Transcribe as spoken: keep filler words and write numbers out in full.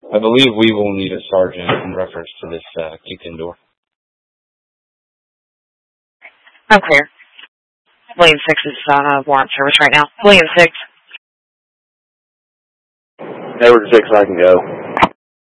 I believe we will need a sergeant in reference to this uh, kicked-in door. I'm clear. William six is uh, warrant service right now. William six. Edward six, I can go.